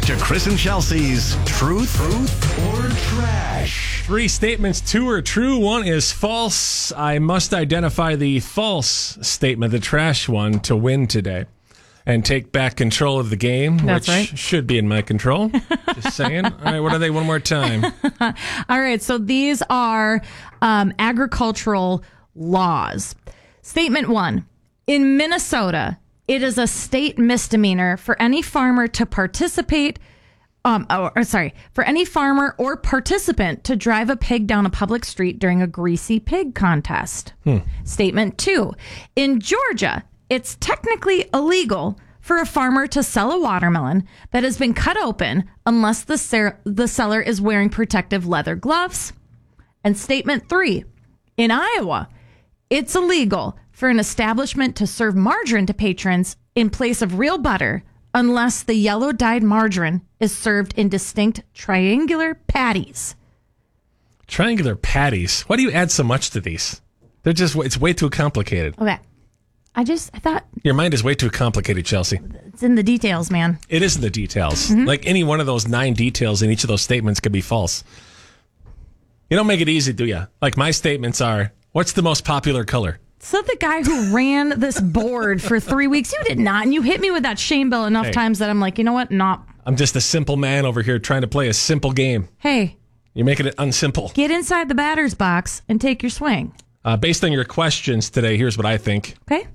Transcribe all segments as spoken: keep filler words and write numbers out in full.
to Chris and Chelsea's Truth, Truth or Trash. Three statements, two are true, one is false. I must identify the false statement, the trash one, to win today and take back control of the game, That's which right. should be in my control. Just saying. All right, what are they one more time? All right, so these are um, agricultural laws. Statement one. In Minnesota, it is a state misdemeanor for any farmer to participate, um, or, or sorry, for any farmer or participant to drive a pig down a public street during a greasy pig contest. Hmm. Statement two. In Georgia, it's technically illegal for a farmer to sell a watermelon that has been cut open unless the ser- the seller is wearing protective leather gloves. And statement three. In Iowa, it's illegal for an establishment to serve margarine to patrons in place of real butter unless the yellow dyed margarine is served in distinct triangular patties. Triangular patties. Why do you add so much to these? They're just, it's way too complicated. Okay. I just, I thought Your mind is way too complicated, Chelsea. it's in the details, man. It is in the details. Mm-hmm. Like any one of those nine details in each of those statements could be false. You don't make it easy, do you? Like my statements are, what's the most popular color? So the guy who ran this board for three weeks, you did not. And you hit me with that shame bell enough Hey. times that I'm like, you know what? Not. I'm just a simple man over here trying to play a simple game. Hey, You're making it unsimple. get inside the batter's box and take your swing. Uh, based on your questions today, here's what I think. Okay?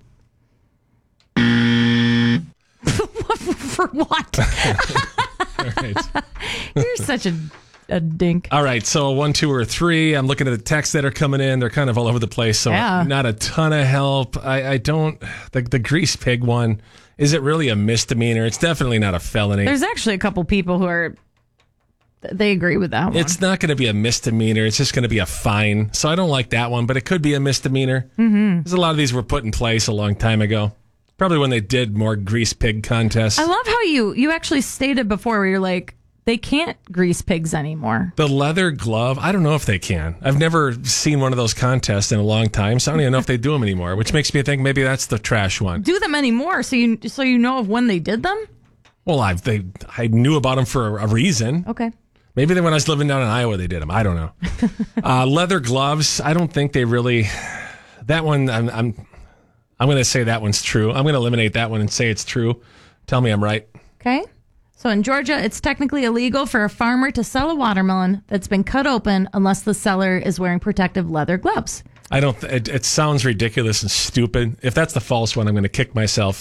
For what? All right. You're such a, a dink. All right, so one, two, or three. I'm looking at the texts that are coming in. They're kind of all over the place, so Yeah. not a ton of help. I, I don't... The, the grease pig one, is it really a misdemeanor? It's definitely not a felony. There's actually a couple people who are, they agree with that one. It's not going to be a misdemeanor. It's just going to be a fine. So I don't like that one, but it could be a misdemeanor. Mm-hmm. Because a lot of these were put in place a long time ago. Probably when they did more grease pig contests. I love how you, you actually stated before where you're like, they can't grease pigs anymore. The leather glove, I don't know if they can. I've never seen one of those contests in a long time, so I don't even know if they do them anymore, which makes me think maybe that's the trash one. Do them anymore so you so you know of when they did them? Well, I've, they, I knew about them for a, a reason. Okay. Maybe then when I was living down in Iowa, they did them. I don't know. uh, leather gloves, I don't think they really... That one, I'm I'm, I'm going to say that one's true. I'm going to eliminate that one and say it's true. Tell me I'm right. Okay. So in Georgia, it's technically illegal for a farmer to sell a watermelon that's been cut open unless the seller is wearing protective leather gloves. I don't... Th- it, it sounds ridiculous and stupid. If that's the false one, I'm going to kick myself.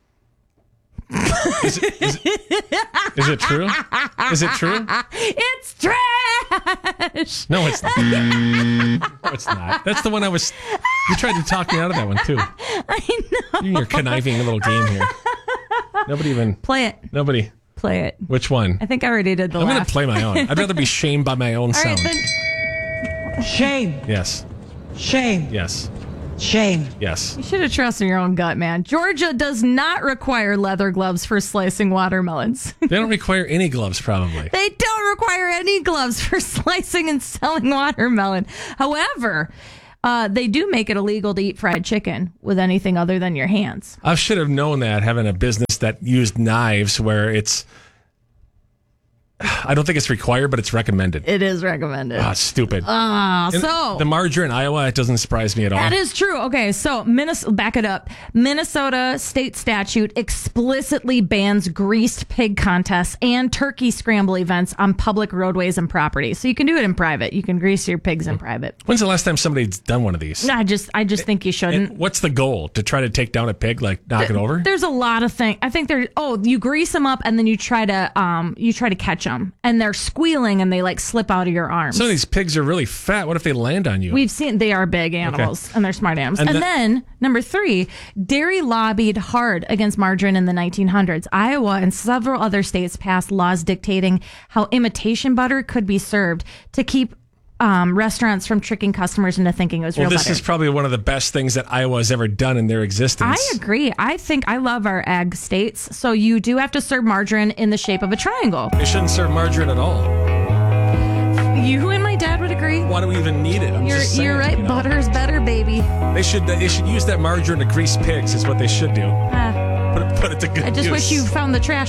Is it, is, it, is it true? Is it true? It's trash. No, it's not. No, it's not. That's the one I was... You tried to talk me out of that one, too. I know. You're conniving a little game here. Nobody even... Play it. Nobody... Play it. Which one? I think I already did the I'm going laugh. to play my own. I'd rather be shamed by my own All right, sound. then Shame, Yes. shame, Yes. shame. Yes. you should have trusted your own gut, man. Georgia does not require leather gloves for slicing watermelons. They don't require any gloves, probably. They don't require any gloves for slicing and selling watermelon. However, uh, they do make it illegal to eat fried chicken with anything other than your hands. I should have known that, having a business that used knives where it's... I don't think it's required, but it's recommended. It is recommended. Ah, stupid. Ah, And so the margarine in Iowa, it doesn't surprise me at all. that is true. Okay, so Minnesota, back it up. Minnesota state statute explicitly bans greased pig contests and turkey scramble events on public roadways and property. So you can do it in private. You can grease your pigs in private. When's the last time somebody's done one of these? I just, I just think you shouldn't. And what's the goal? To try to take down a pig, like knock it over? There's a lot of things. I think there. Oh, you grease them up and then you try to, um, you try to catch them, and they're squealing and they like slip out of your arms. Some of these pigs are really fat. What if they land on you? We've seen they are big animals Okay. and they're smart animals. And And, the- then number three, dairy lobbied hard against margarine in the nineteen hundreds. Iowa and several other states passed laws dictating how imitation butter could be served to keep um, restaurants from tricking customers into thinking it was well, real this butter. is probably one of the best things that Iowa has ever done in their existence. I agree. I think I love our ag states. So you do have to serve margarine in the shape of a triangle. They shouldn't serve margarine at all. You and my dad would agree. Why do we even need it? I'm You're, just saying, you're right. you know. Butter's better, baby. They should they should use that margarine to grease pigs. Is what they should do. Ah, Put it, put it to good I just use. wish you found the trash